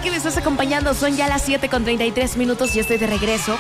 que me estás acompañando. Son ya las 7:33 y estoy de regreso.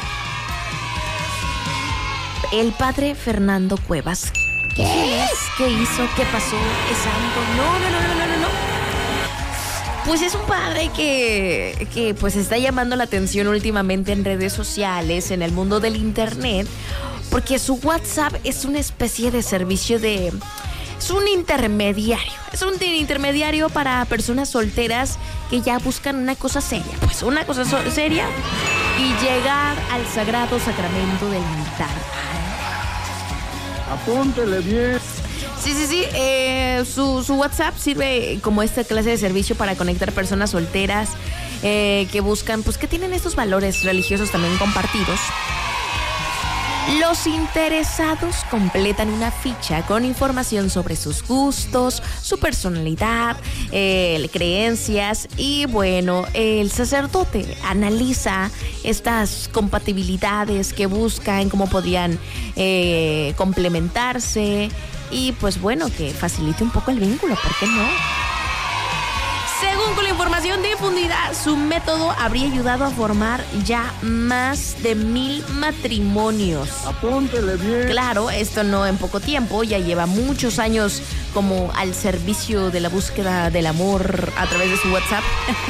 El padre Fernando Cuevas. ¿Qué es? ¿Qué hizo? ¿Qué pasó? ¿Es santo? No. Pues es un padre que pues está llamando la atención últimamente en redes sociales, en el mundo del internet, porque su WhatsApp es una especie de servicio de... Es un intermediario. Es un intermediario para personas solteras que ya buscan una cosa seria. Pues una cosa seria y llegar al sagrado sacramento del altar. Apúntele bien. Sí. Su WhatsApp sirve como esta clase de servicio para conectar personas solteras que buscan, pues que tienen estos valores religiosos también compartidos. Los interesados completan una ficha con información sobre sus gustos, su personalidad, creencias y bueno, el sacerdote analiza estas compatibilidades que buscan, cómo podrían complementarse y pues bueno, que facilite un poco el vínculo, ¿por qué no? Según con la información difundida, su método habría ayudado a formar ya más de 1,000 matrimonios. Apúntele bien. Claro, esto no en poco tiempo, ya lleva muchos años como al servicio de la búsqueda del amor a través de su WhatsApp.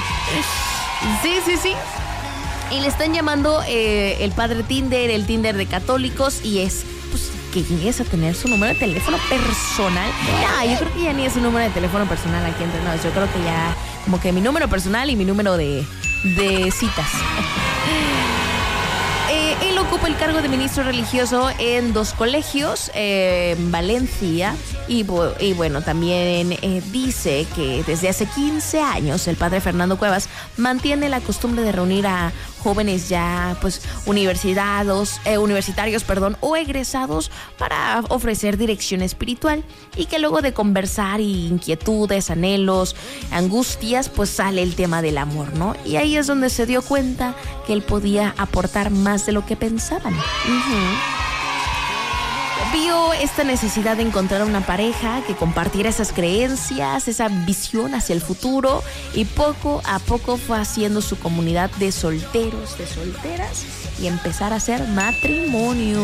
Sí. Y le están llamando el padre Tinder, el Tinder de católicos, y es pues que llegues a tener su número de teléfono personal. Yo creo que ya ni es su número de teléfono personal aquí entre nosotros. Yo creo que ya como que mi número personal y mi número de citas. Él ocupa el cargo de ministro religioso en 2 colegios en Valencia y bueno, también dice que desde hace 15 años el padre Fernando Cuevas mantiene la costumbre de reunir a jóvenes ya pues universitarios, o egresados para ofrecer dirección espiritual y que luego de conversar y inquietudes, anhelos, angustias, pues sale el tema del amor, ¿no? Y ahí es donde se dio cuenta que él podía aportar más de lo que pensaban. Vio esta necesidad de encontrar una pareja que compartiera esas creencias, esa visión hacia el futuro y poco a poco fue haciendo su comunidad de solteros, de solteras y empezar a hacer matrimonios.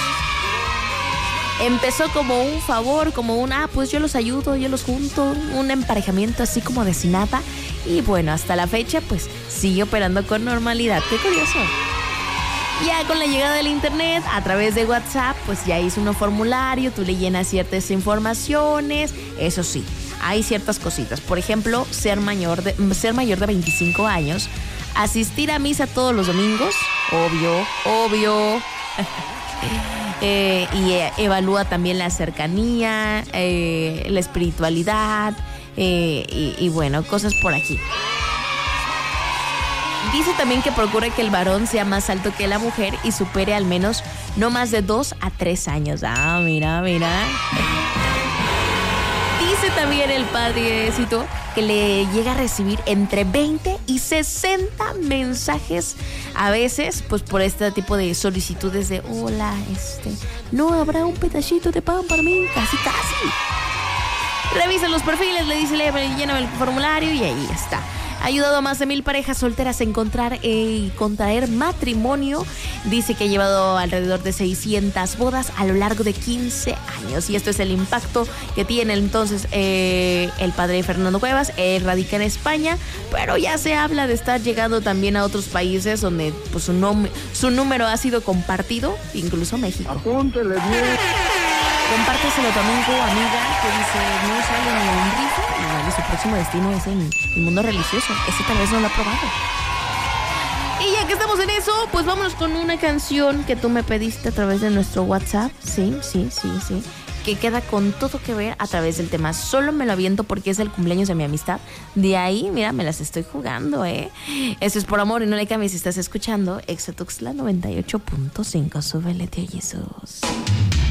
Empezó como un favor, como pues yo los ayudo, yo los junto, un emparejamiento así como de sin nada y bueno, hasta la fecha pues sigue operando con normalidad. ¡Qué curioso! Ya con la llegada del internet, a través de WhatsApp, pues ya hizo un formulario, tú le llenas ciertas informaciones, eso sí, hay ciertas cositas. Por ejemplo, ser mayor de 25 años, asistir a misa todos los domingos, obvio. Y evalúa también la cercanía, la espiritualidad y bueno, cosas por aquí. Dice también que procura que el varón sea más alto que la mujer y supere al menos no más de 2 a 3 años. Mira. Dice también el padrecito que le llega a recibir entre 20 y 60 mensajes a veces, pues por este tipo de solicitudes de hola, no habrá un pedacito de pan para mí, casi. Revisa los perfiles, le dice, llena el formulario y ahí está. Ha ayudado a más de 1,000 parejas solteras a encontrar y contraer matrimonio. Dice que ha llevado alrededor de 600 bodas a lo largo de 15 años. Y esto es el impacto que tiene entonces el padre Fernando Cuevas. Él radica en España, pero ya se habla de estar llegando también a otros países donde pues, su número ha sido compartido, incluso México. Apúntele bien. Compárteselo también con amiga que dice no sale ni un grifo y su próximo destino es en el mundo religioso. Ese tal vez no lo ha probado. Y ya que estamos en eso, pues vámonos con una canción que tú me pediste a través de nuestro WhatsApp. Sí. Que queda con todo que ver a través del tema. Solo me lo aviento porque es el cumpleaños de mi amistad. De ahí, mira, me las estoy jugando, Eso es por amor y no le cambies si estás escuchando Exa Tuxtla 98.5. Súbele, tío Jesús.